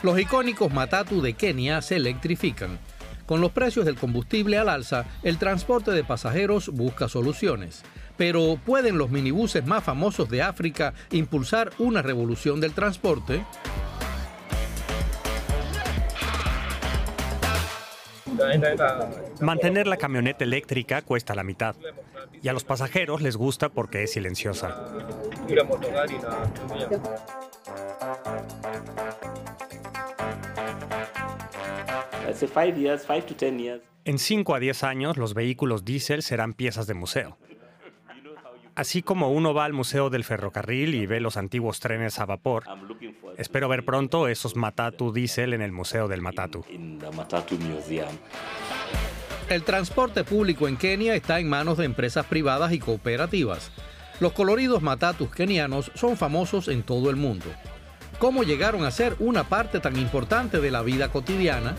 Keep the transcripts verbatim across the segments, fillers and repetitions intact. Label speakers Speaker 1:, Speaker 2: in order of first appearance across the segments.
Speaker 1: Los icónicos Matatu de Kenia se electrifican. Con los precios del combustible al alza, el transporte de pasajeros busca soluciones. Pero ¿pueden los minibuses más famosos de África impulsar una revolución del transporte?
Speaker 2: Mantener la camioneta eléctrica cuesta la mitad, y a los pasajeros les gusta porque es silenciosa. En cinco a diez años, los vehículos diésel serán piezas de museo. Así como uno va al Museo del Ferrocarril y ve los antiguos trenes a vapor, espero ver pronto esos Matatu diésel en el Museo del Matatu.
Speaker 1: El transporte público en Kenia está en manos de empresas privadas y cooperativas. Los coloridos Matatus kenianos son famosos en todo el mundo. ¿Cómo llegaron a ser una parte tan importante de la vida cotidiana?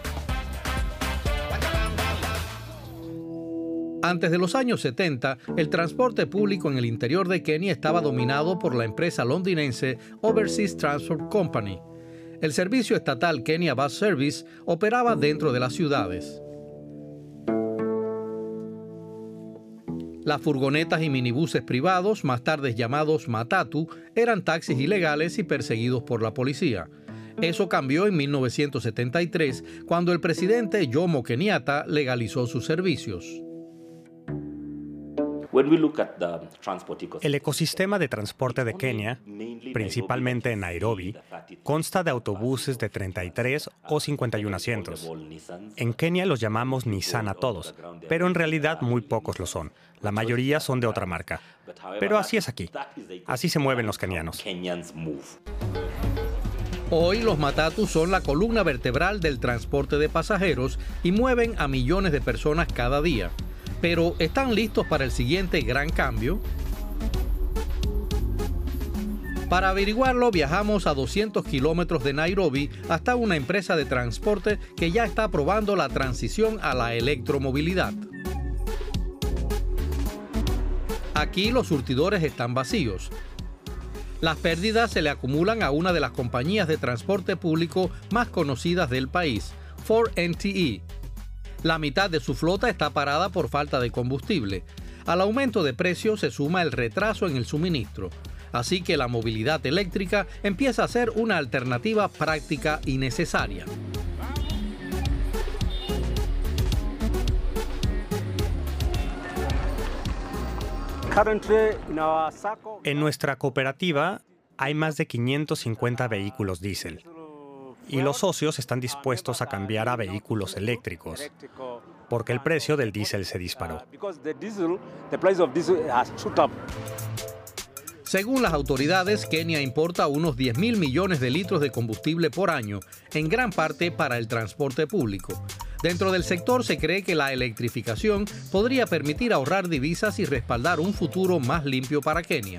Speaker 1: Antes de los años setenta, el transporte público en el interior de Kenia estaba dominado por la empresa londinense Overseas Transport Company. El servicio estatal Kenya Bus Service operaba dentro de las ciudades. Las furgonetas y minibuses privados, más tarde llamados Matatu, eran taxis ilegales y perseguidos por la policía. Eso cambió en mil novecientos setenta y tres, cuando el presidente Jomo Kenyatta legalizó sus servicios.
Speaker 2: El ecosistema de transporte de Kenia, principalmente en Nairobi, consta de autobuses de treinta y tres o cincuenta y uno asientos. En Kenia los llamamos Nissan a todos, pero en realidad muy pocos lo son. La mayoría son de otra marca. Pero así es aquí. Así se mueven los kenianos.
Speaker 1: Hoy los Matatu son la columna vertebral del transporte de pasajeros y mueven a millones de personas cada día. Pero ¿están listos para el siguiente gran cambio? Para averiguarlo, viajamos a doscientos kilómetros de Nairobi hasta una empresa de transporte que ya está probando la transición a la electromovilidad. Aquí los surtidores están vacíos. Las pérdidas se le acumulan a una de las compañías de transporte público más conocidas del país, Ford N T E. La mitad de su flota está parada por falta de combustible. Al aumento de precios se suma el retraso en el suministro. Así que la movilidad eléctrica empieza a ser una alternativa práctica y necesaria.
Speaker 2: En nuestra cooperativa hay más de quinientos cincuenta vehículos diésel. Y los socios están dispuestos a cambiar a vehículos eléctricos, porque el precio del diésel se disparó.
Speaker 1: Según las autoridades, Kenia importa unos diez mil millones de litros de combustible por año, en gran parte para el transporte público. Dentro del sector se cree que la electrificación podría permitir ahorrar divisas y respaldar un futuro más limpio para Kenia.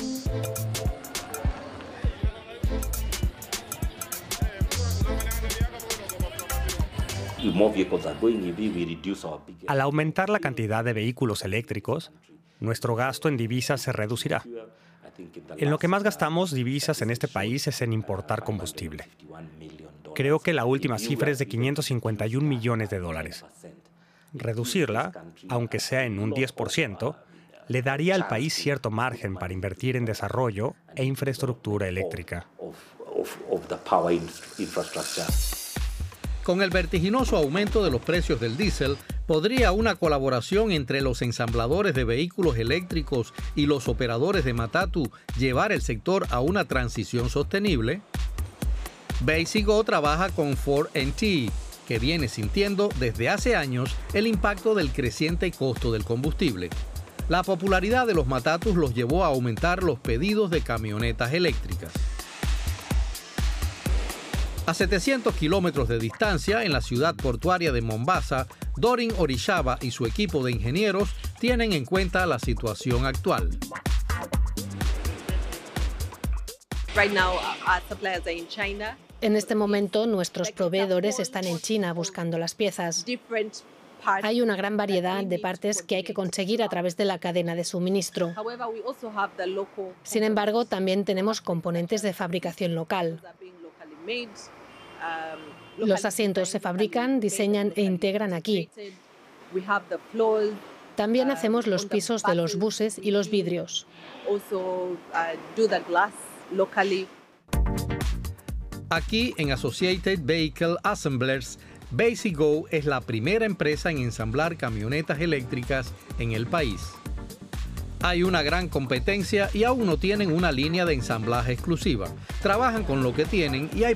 Speaker 2: Al aumentar la cantidad de vehículos eléctricos, nuestro gasto en divisas se reducirá. En lo que más gastamos divisas en este país es en importar combustible. Creo que la última cifra es de quinientos cincuenta y un millones de dólares. Reducirla, aunque sea en un diez por ciento, le daría al país cierto margen para invertir en desarrollo e infraestructura eléctrica.
Speaker 1: Con el vertiginoso aumento de los precios del diésel, ¿podría una colaboración entre los ensambladores de vehículos eléctricos y los operadores de Matatu llevar el sector a una transición sostenible? Basigo trabaja con Ford N T E, que viene sintiendo desde hace años el impacto del creciente costo del combustible. La popularidad de los Matatus los llevó a aumentar los pedidos de camionetas eléctricas. A setecientos kilómetros de distancia, en la ciudad portuaria de Mombasa, Dorin Orishaba y su equipo de ingenieros tienen en cuenta la situación actual.
Speaker 3: En este momento, nuestros proveedores están en China buscando las piezas. Hay una gran variedad de partes que hay que conseguir a través de la cadena de suministro. Sin embargo, también tenemos componentes de fabricación local. Los asientos se fabrican, diseñan e integran aquí. También hacemos los pisos de los buses y los vidrios.
Speaker 1: Aquí en Associated Vehicle Assemblers, Basic-Go es la primera empresa en ensamblar camionetas eléctricas en el país. Hay una gran competencia y aún no tienen una línea de ensamblaje exclusiva. Trabajan con lo que tienen y hay